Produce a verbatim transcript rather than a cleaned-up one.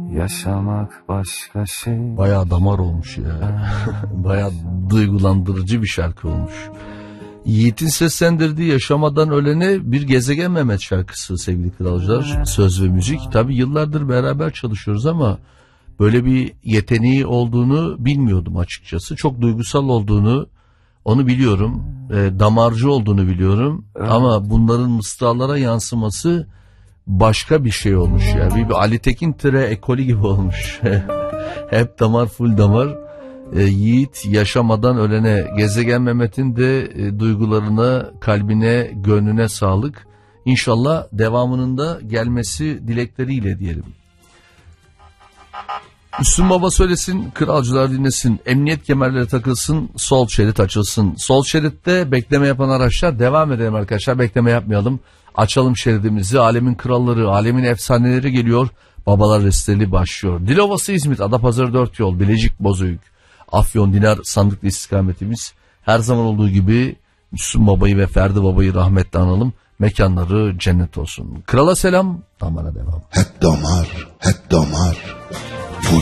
Yaşamak başka şey. Bayağı damar olmuş ya. Bayağı duygulandırıcı bir şarkı olmuş. Yiğit'in seslendirdiği Yaşamadan Ölene Bir Gezegen Mehmet şarkısı sevgili kralcılar. Söz ve müzik. Tabii yıllardır beraber çalışıyoruz ama böyle bir yeteneği olduğunu bilmiyordum açıkçası. Çok duygusal olduğunu, onu biliyorum. E, damarcı olduğunu biliyorum. Evet. Ama bunların mısralara yansıması başka bir şey olmuş ya. Bir, bir Ali Tekin Tire ekolü gibi olmuş. Hep damar, full damar. E, Yiğit Yaşamadan Ölene, Gezegen Mehmet'in de e, duygularına, kalbine, gönlüne sağlık. İnşallah devamının da gelmesi dilekleriyle diyelim. Müslüm Baba söylesin, kralcılar dinlesin, emniyet kemerleri takılsın, sol şerit açılsın. Sol şeritte bekleme yapan araçlar, devam edelim arkadaşlar, bekleme yapmayalım. Açalım şeridimizi, alemin kralları, alemin efsaneleri geliyor. Babalar Resteli başlıyor. Dilovası İzmit, Adapazarı dört yol, Bilecik Bozüyük, Afyon Dinar sandıklı istikametimiz. Her zaman olduğu gibi Müslüm Baba'yı ve Ferdi Baba'yı rahmetle analım. Mekanları cennet olsun. Krala selam, damara devam. Hep damar, hep damar.